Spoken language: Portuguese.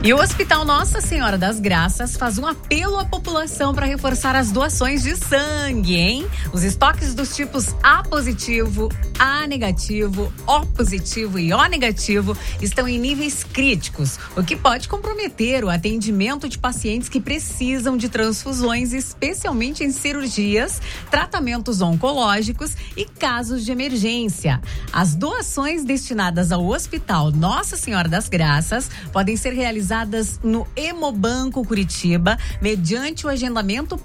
E o Hospital Nossa Senhora das Graças faz um apelo à população para reforçar as doações de sangue, hein? Os estoques dos tipos A positivo, A negativo, O positivo e O negativo estão em níveis críticos, o que pode comprometer o atendimento de pacientes que precisam de transfusões, especialmente em cirurgias, tratamentos oncológicos e casos de emergência. As doações destinadas ao Hospital Nossa Senhora das Graças podem ser realizadas no Hemobanco Curitiba, mediante o agendamento